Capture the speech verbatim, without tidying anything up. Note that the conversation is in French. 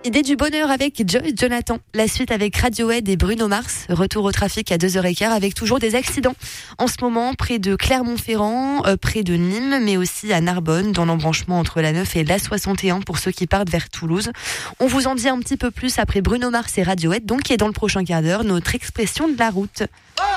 Idée du bonheur avec Joy Jonathan. La suite avec Radiohead et Bruno Mars. Retour au trafic à deux heures quinze avec toujours des accidents. En ce moment, près de Clermont-Ferrand, euh, près de Nîmes, mais aussi à Narbonne, dans l'embranchement entre l'A neuf et l'A soixante et un pour ceux qui partent vers Toulouse. On vous en dit un petit peu plus après Bruno Mars et Radiohead, donc qui est dans le prochain quart d'heure, notre expression de la route.